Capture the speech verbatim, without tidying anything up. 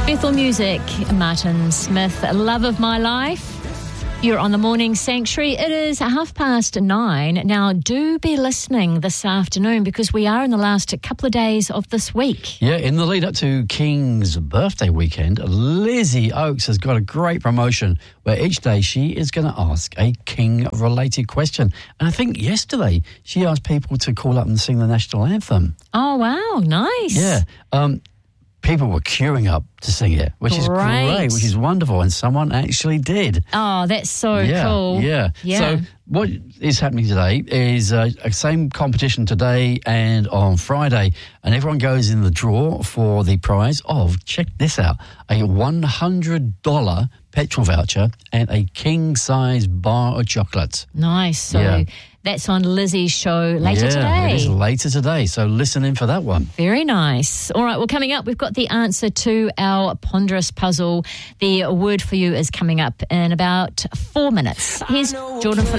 Bethel Music, Martin Smith, Love of My Life. You're on the Morning Sanctuary. It is half past nine. Now, do be listening this afternoon because we are in the last couple of days of this week. Yeah, in the lead up to King's birthday weekend, Lizzie Oakes has got a great promotion where each day she is going to ask a King-related question. And I think yesterday she asked people to call up and sing the national anthem. Oh, wow, nice. Yeah. Um, people were queuing up to sing it, which is Great. great, which is wonderful. And someone actually did. Oh, that's so yeah, cool. Yeah. Yeah. So what is happening today is uh, a same competition today and on Friday, and everyone goes in the draw for the prize of, check this out, a one hundred dollars petrol voucher and a king-size bar of chocolates. Nice. So Yeah. that's on Lizzie's show later yeah, today. it is later today, so listen in for that one. Very nice. All right, well, coming up, we've got the answer to our ponderous puzzle. The word for you is coming up in about four minutes. Here's Jordan Phillips.